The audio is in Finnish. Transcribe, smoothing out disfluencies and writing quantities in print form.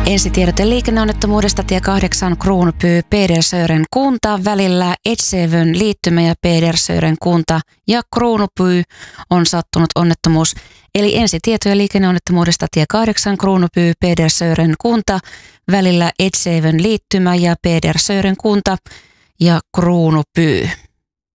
Ensitiedote liikenneonnettomuudesta tie 8 Kruunupyy Pedersören kunta välillä Etsevön liittymä ja Pedersören kunta ja Kruunupyy on sattunut onnettomuus. Eli ensitietoja liikenneonnettomuudesta tie 8 Kruunupyy Pedersören kunta välillä Etsevön liittymä ja Pedersören kunta ja Kruunupyy.